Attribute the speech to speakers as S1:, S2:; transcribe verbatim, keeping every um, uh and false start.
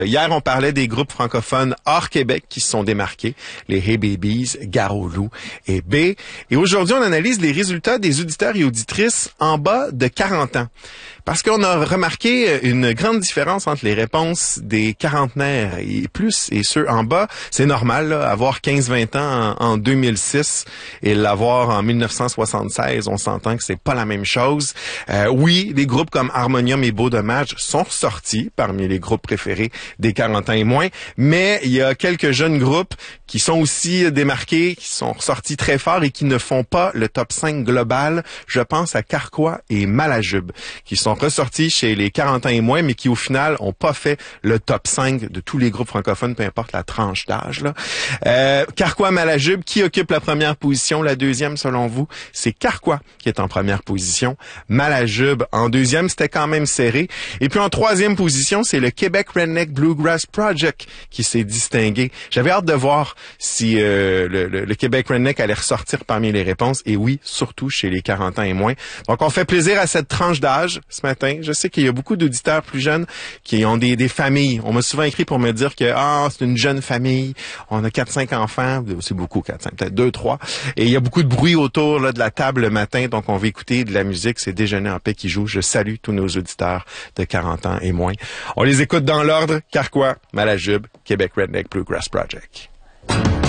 S1: Hier, on parlait des groupes francophones hors Québec qui se sont démarqués, les Hey Babies, Gare au Loup et B. Et aujourd'hui, on analyse les résultats des auditeurs et auditrices en bas de quarante ans. Parce qu'on a remarqué une grande différence entre les réponses des quarantenaires et plus et ceux en bas. C'est normal, là, avoir quinze vingt ans en, en deux mille six et l'avoir en mille neuf cent soixante-seize, on s'entend que c'est pas la même chose. Euh, oui, des groupes comme Harmonium et Beau Dommage sont ressortis parmi les groupes préférés des quarante ans et moins, mais il y a quelques jeunes groupes qui sont aussi démarqués, qui sont ressortis très fort et qui ne font pas le top cinq global. Je pense à Carquois et Malajube, qui sont ressortis chez les quarante ans et moins, mais qui au final ont pas fait le top cinq de tous les groupes francophones, peu importe la tranche d'âge. Là. Euh, Carquois, Malajube, qui occupe la première position? La deuxième, selon vous, c'est Carquois qui est en première position. Malajube en deuxième, c'était quand même serré. Et puis en troisième position, c'est le Québec Redneck Bluegrass Project qui s'est distingué. J'avais hâte de voir si euh, le, le, le Québec Redneck allait ressortir parmi les réponses. Et oui, surtout chez les quarante ans et moins. Donc on fait plaisir à cette tranche d'âge ce matin. Je sais qu'il y a beaucoup d'auditeurs plus jeunes qui ont des, des familles. On m'a souvent écrit pour me dire que ah, c'est une jeune famille. On a quatre cinq enfants. C'est beaucoup, quatre cinq, peut-être deux trois. Et il y a beaucoup de bruit autour là, de la table le matin. Donc on va écouter de la musique. C'est Déjeuner en paix qui joue. Je salue tous nos auditeurs de quarante ans et moins. On les écoute dans l'ordre. Carquois, Malajube, Québec Redneck Bluegrass Project.